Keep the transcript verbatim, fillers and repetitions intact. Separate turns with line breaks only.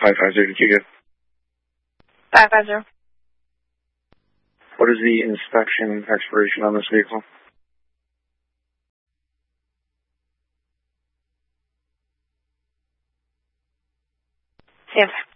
five five zero, did you get?
five five zero.
What is the inspection expiration on this vehicle?
Stand by.